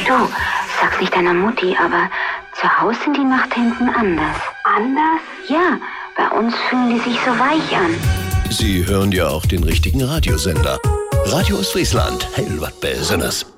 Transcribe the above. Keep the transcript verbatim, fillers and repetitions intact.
Du, sag's nicht deiner Mutti, aber zu Hause sind die Nachthemden anders. Anders? Ja, bei uns fühlen die sich so weich an. Sie hören ja auch den richtigen Radiosender. Radio Ostfriesland, Heil wat Besonderes.